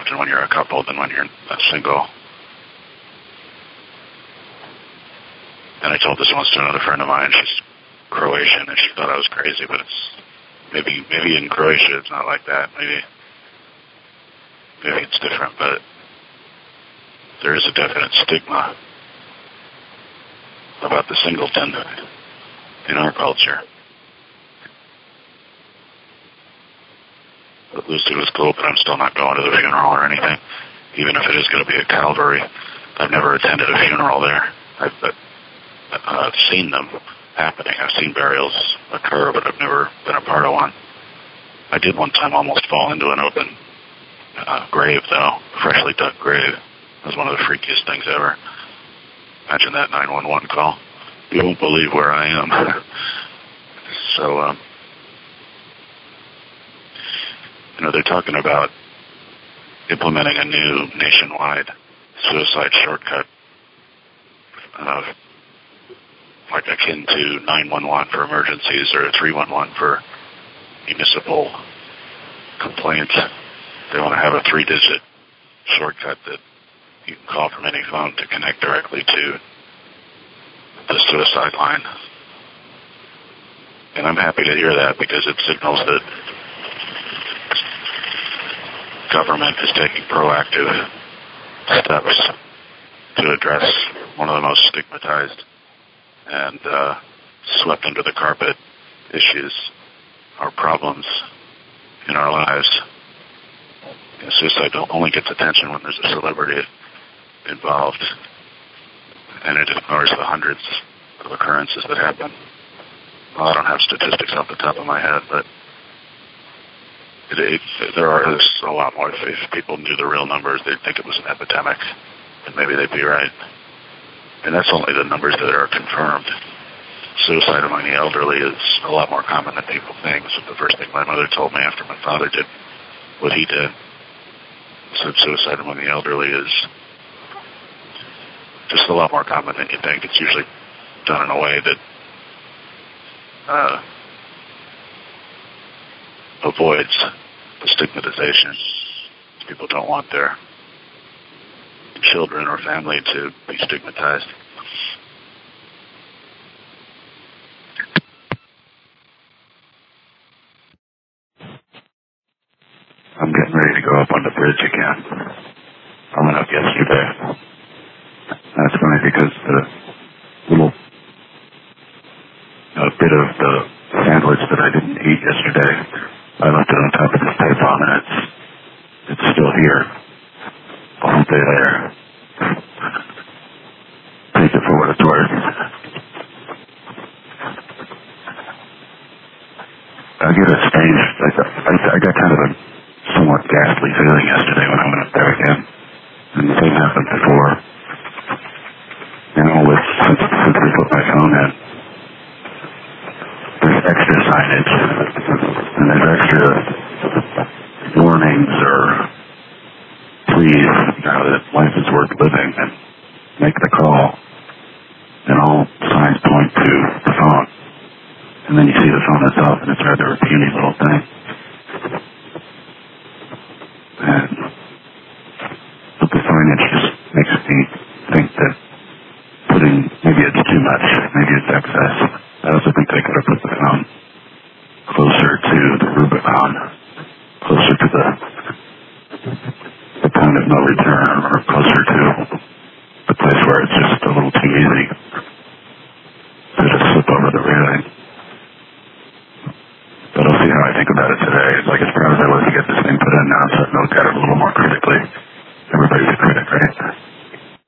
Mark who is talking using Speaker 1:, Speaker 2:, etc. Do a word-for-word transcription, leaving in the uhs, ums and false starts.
Speaker 1: imagine when you're a couple than when you're a single. And I told this once to another friend of mine. She's Croatian, and she thought I was crazy, but it's maybe maybe in Croatia it's not like that. Maybe maybe it's different, but there is a definite stigma about the singleton in our culture. But Lucid was cool, but I'm still not going to the funeral or anything, even if it is going to be at Calvary. I've never attended a funeral there. I've, uh, I've seen them happening. I've seen burials occur, but I've never been a part of one. I did one time almost fall into an open uh, grave, though, freshly dug grave. It was one of the freakiest things ever. Imagine that nine one one call. You won't believe where I am. so, um, you know, they're talking about implementing a new nationwide suicide shortcut, uh, like akin to nine one one for emergencies or three one one for municipal complaints. They want to have a three-digit shortcut that you can call from any phone to connect directly to the suicide line. And I'm happy to hear that because it signals that government is taking proactive steps to address one of the most stigmatized and uh, swept under the carpet issues or problems in our lives. You know, suicide only gets attention when there's a celebrity involved, and it ignores the hundreds of occurrences that happen. Well, I don't have statistics off the top of my head, but it, it, there are a lot more. If, if people knew the real numbers, they'd think it was an epidemic, and maybe they'd be right. And that's only the numbers that are confirmed. Suicide among the elderly is a lot more common than people think. So the first thing my mother told me after my father did what he did, said suicide among the elderly is just a lot more common than you think. It's usually done in a way that uh, avoids the stigmatization. People don't want their children or family to be stigmatized. I'm getting ready to go up on the bridge again. I went up yesterday. That's funny because the little uh, bit of the sandwich that I didn't eat yesterday, I left it on top of this table, and it's it's still here. A whole day later. Take it for what it's worth. I get a strange, I got, I got kind of a somewhat ghastly feeling yesterday when I went up there again. And the same happened before. You know, with, since, since we put my phone in, there's extra signage, and there's extra warnings or please, you know, that life is worth living, and make the call, and all signs point to the phone. And then you see the phone itself, and it's rather a puny little thing. And but the signage just makes me think that putting, maybe it's too much, maybe it's excess. I also think they could have put the phone closer to the Rubicon, closer to the the point of no return, or closer to the place where it's just a little too easy.